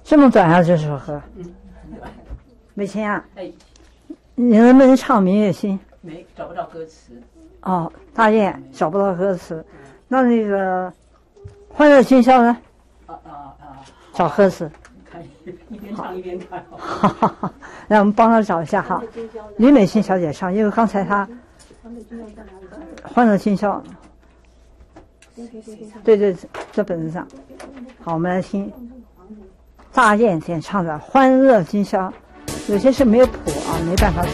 这么短啊，这首歌。美琴啊， 哎， 你能不能唱《明月心》？ 找不到歌词。 哦，大雁找不到歌词，那个《欢乐今宵》呢？找歌词。 看一边唱一边看。 哈哈哈，让我们帮他找一下哈。李美欣小姐唱，因为刚才她《欢乐今宵》。对对，这本子上。好，我们来听大雁演唱的《欢乐今宵》，有些是没有谱啊，没办法。